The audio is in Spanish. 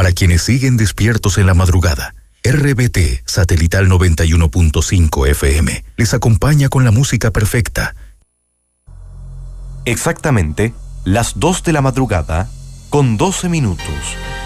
Para quienes siguen despiertos en la madrugada, RBT Satelital 91.5 FM les acompaña con la música perfecta. Exactamente las 2 de la madrugada con 12 minutos.